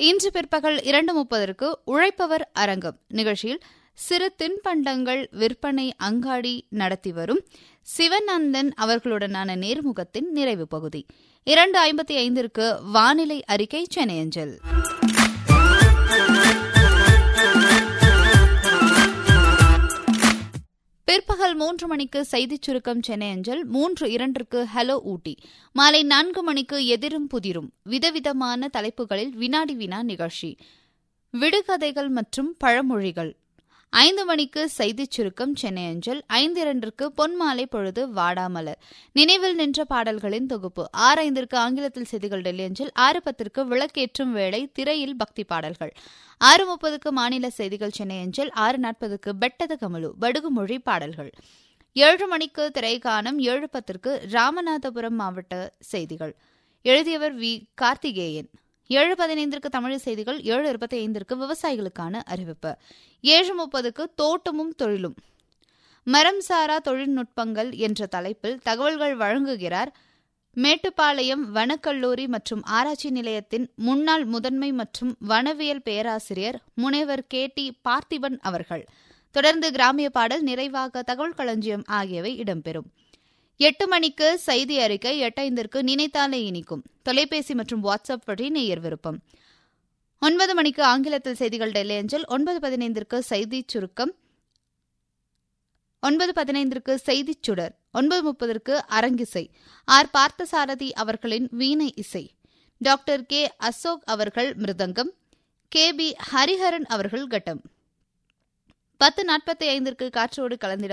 இன்று பிற்பகல் 2:30 உழைப்பவர் அரங்கம் நிகழ்ச்சியில் சிறு தின்பண்டங்கள் விற்பனை அங்காடி நடத்தி வரும் சிவநந்தன் அவர்களுடனான நேர்முகத்தின் நிறைவு பகுதி. 2:55 வானிலை அறிக்கை சென்னை அஞ்சல். பிற்பகல் 3 மணிக்கு செய்திச் சுருக்கம் சென்னை அஞ்சல். 3:02 ஹலோ ஊட்டி. மாலை 4 மணிக்கு எதிரும் புதிரும் விதவிதமான தலைப்புகளில் வினாடி வினா நிகழ்ச்சி, விடுகதைகள் மற்றும் பழமொழிகள். 5 மணிக்கு செய்திச் சுருக்கம் சென்னை அஞ்சல். 5:02 பொன்மாலை பொழுது வாடாமலர் நினைவில் நின்ற பாடல்களின் தொகுப்பு. 6:05 ஆங்கிலத்தில் செய்திகள் டெல்லி அஞ்சல். 6:10 விளக்கேற்றும் வேளை திரையில் பக்தி பாடல்கள். 6:30 மாநில செய்திகள் சென்னை அஞ்சல். 6:40 பெட்டத கமலு படுகுமொழி பாடல்கள். 7 மணிக்கு திரைக்கானம். 7:10 ராமநாதபுரம் மாவட்ட செய்திகள். எழுதியவர் வி. கார்த்திகேயன். 7:15 தமிழ் செய்திகள். 7:25 விவசாயிகளுக்கான அறிவிப்பு. 7:30 தோட்டமும் தொழிலும் மரம் சாரா தொழில்நுட்பங்கள் என்ற தலைப்பில் தகவல்கள் வழங்குகிறார் மேட்டுப்பாளையம் வனக்கல்லூரி மற்றும் ஆராய்ச்சி நிலையத்தின் முன்னாள் முதன்மை மற்றும் வனவியல் பேராசிரியர் முனைவர் கே.டி. பார்த்திபன் அவர்கள். தொடர்ந்து கிராமிய பாடல், நிறைவாக தகவல் களஞ்சியம் ஆகியவை இடம்பெறும். 8 மணிக்கு செய்தி அறிக்கை. 8:05 நினைத்தாலே இனிக்கும் தொலைபேசி மற்றும் வாட்ஸ்அப் வழி நேயர் விருப்பம். 9 மணிக்கு ஆங்கிலத்தில் செய்திகள் டெல்லி அஞ்சல். 9:15 செய்திச் சுருக்கம். 9:15 செய்திச் சுடர். 9:30 அரங்கிசை. ஆர். பார்த்தசாரதி அவர்களின் வீணை இசை. Doctor K. அசோக் அவர்கள் மிருதங்கம். கே. பி. ஹரிஹரன் அவர்கள் கட்டம். 10:45 காற்றோடு கலந்திட